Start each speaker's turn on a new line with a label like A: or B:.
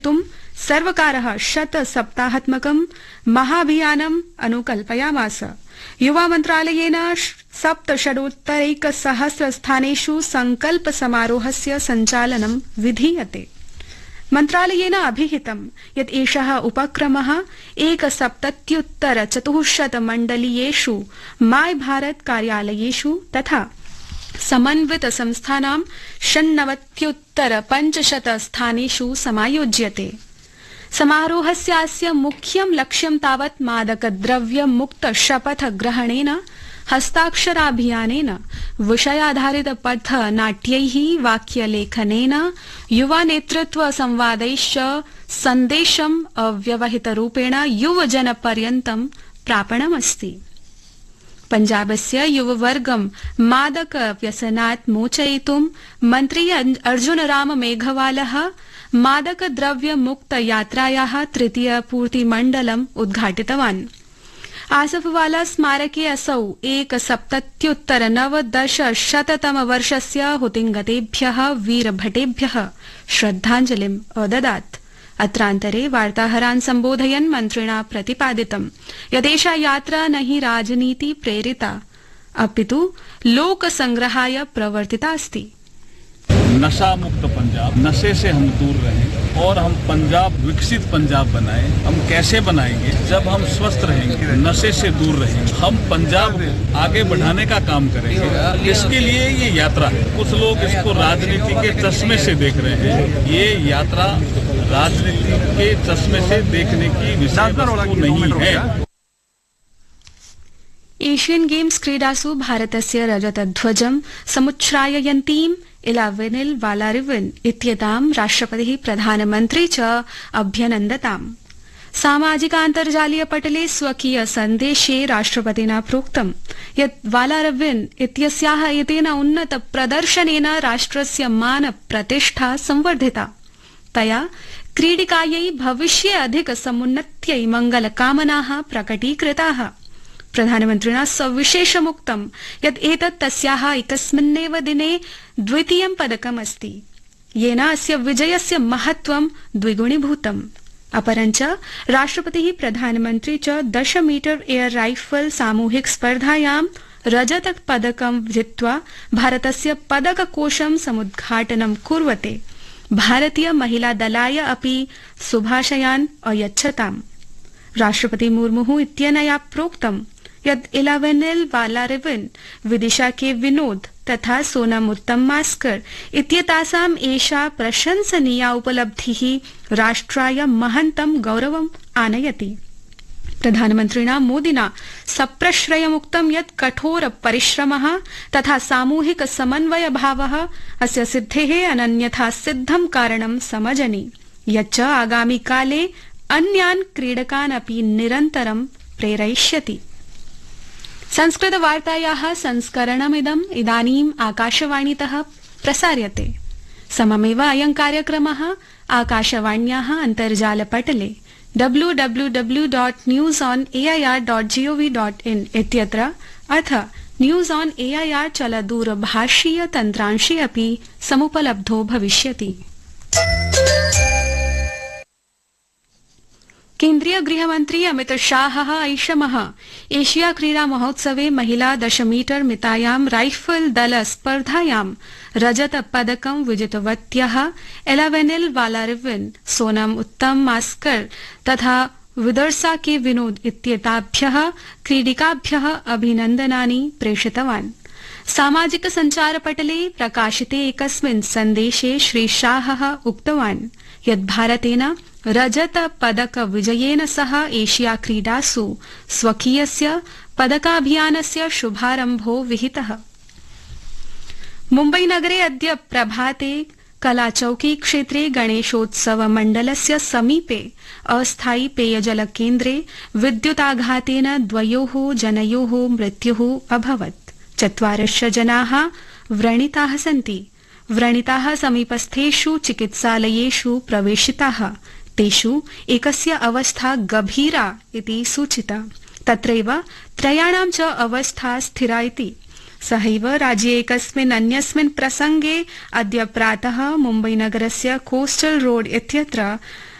A: सर्वकारः 100 सप्ताहात्मकं महाभियानम् अनुकल्पयामास। युवा मन्त्रालयेन 77,100 स्थानेषु संकल्प समारोहस्य सञ्चालनं विधीयते। मन्त्रालयेन अभिहितं यत् एषः उपक्रमः 1,70,400 मण्डलीयेषु माय भारत कार्यालयेषु तथा समन्वित संस्थानां 96,500 स्थानेषु समायोज्यते। समारोहस्यास्य मुख्यं लक्ष्यं तावत् मादकद्रव्य मुक्त शपथ ग्रहणेन, हस्ताक्षराभियानेन, विषयाधारित पथ नाट्यैः, वाक्यलेखनेन, युवा नेतृत्व संवादैश्च सन्देशम् अव्यवहितरूपेण युवजनपर्यन्तं प्रापणमस्ति। पंजाबस्य युववर्गं मादक व्यसनात् मोचयितुं मन्त्री अर्जुनराम मेघवालः मादक द्रव्य मुक्त यात्रायाः तृतीय पूर्तिमण्डलम् उद्घाटितवान्। आसफवाला स्मारके असौ 1,70,9,100 हुतिंगतेभ्यः वीरभटेभ्यः श्रद्धाञ्जलिम् अददात्। अत्रान्तरे वार्ताहरान् सम्बोधयन् मन्त्रिणा प्रतिपादितं यदेषा यात्रा न हि राजनीति प्रेरिता अपितु लोकसंग्रहाय प्रवर्तिता अस्ति।
B: नशा मुक्त पंजाब, नशे से हम दूर रहें और हम पंजाब विकसित पंजाब बनाएं। हम कैसे बनाएंगे? जब हम स्वस्थ रहेंगे, नशे से दूर रहेंगे, हम पंजाब को आगे बढ़ाने का काम करेंगे। इसके लिए ये यात्रा, कुछ लोग इसको राजनीति के चश्मे से देख रहे हैं। ये यात्रा राजनीति के चश्मे से देखने की विषय वस्तु नहीं है।
A: एशियन गेम्स क्रीडासु भारतस्य रजतध्वजं समुच्छ्राययन्तीं इलावेनिल वालारिवन इत्येतां राष्ट्रपतिः प्रधानमन्त्री च अभ्यनन्दताम्। सामाजिकान्तर्जालीय पटले स्वकीय सन्देशे राष्ट्रपतिना प्रोक्तं यत् वालारिवन इत्यस्याः एतेन उन्नत प्रदर्शनेन राष्ट्रस्य मान प्रतिष्ठा संवर्धिता। तया क्रीडिकायै भविष्ये अधिक समुन्नत्यै मङ्गलकामनाः प्रकटीकृताः। प्रधानमन्त्रिणा सविशेषमुक्तं यत् एतत् तस्याः एकस्मिन्नेव दिने द्वितीयं पदकमस्ति, येन अस्य विजयस्य महत्त्वं द्विगुणीभूतम्। अपरञ्च राष्ट्रपतिः प्रधानमन्त्री च 10 मीटर एयर राइफल सामूहिक स्पर्धायां रजत पदकं जित्वा भारतस्य पदककोशं समुद्घाटनं कुर्वते भारतीय महिला दलाय अपि शुभाशयान् अयच्छताम्। राष्ट्रपति मुर्मुः इत्यनया प्रोक्तं यत् इलावेनिल वालारिवन, विदिशा के विनोद तथा सोनम उत्तमास्कर इत्येतासाम् एषा प्रशंसनीया उपलब्धिः राष्ट्राय महन्तं गौरवम् आनयति। प्रधानमन्त्रिणा मोदिना सप्रश्रयमुक्तं यत् कठोर परिश्रमः तथा सामूहिक समन्वय भावः अस्य सिद्धेः अनन्यथा सिद्धं कारणं समजनि, यच्च आगामि काले अन्यान् क्रीडकान् अपि निरन्तरं प्रेरयिष्यति। संस्कृत वार्तायाः संस्करणमिदम् इदानीम् आकाशवाणीतः प्रसार्यते। सममेव अयं कार्यक्रमः आकाशवाण्याः अन्तर्जालपटले www.newsonair.gov.in इत्यत्र अथ न्यूज़ ऑन एआईआर चलदूरभाषीय तन्त्रांशे अपि समुपलब्धो भविष्यति। केन्द्रीय गृहमन्त्री अमित शाहः ऐषमः एशिया क्रीडा महोत्सवे महिला 10 मीटर मितायां राइफल दल स्पर्धायां रजत पदकं विजितवत्यः इलावेनिल वालारिवन, सोनम उत्तमास्कर तथा विदर्सा के विनोद इत्येताभ्यः क्रीडिकाभ्यः अभिनन्दनानि प्रेषितवान्। सामाजिक सञ्चारपटले प्रकाशिते एकस्मिन् सन्देशे श्री शाहः उक्तवान् यत् भारतेन रजत पदक विजयेन सह एशिया क्रीडासु स्वकीयस्य पदकाभियानस्य शुभारम्भो विहितः। मुम्बई नगरे अद्य प्रभाते कलाचौकी क्षेत्रे गणेशोत्सव मण्डलस्य समीपे अस्थायी पेयजल केन्द्रे विद्युताघातेन 2 जनयोः मृत्युः अभवत्। 4 जनाः व्रणिताः सन्ति। व्रणिताः समीपस्थेषु चिकित्सालयेषु प्रवेशिताः। तेषु एकस्य अवस्था गभीरा इति सूचिता। तत्रैव 3 च अवस्था स्थिरा इति। सहैव राज्ये एकस्मिन् अन्यस्मिन् प्रसंगे अद्य प्रातः मुम्बईनगरस्य कोस्टल रोड इत्यत्र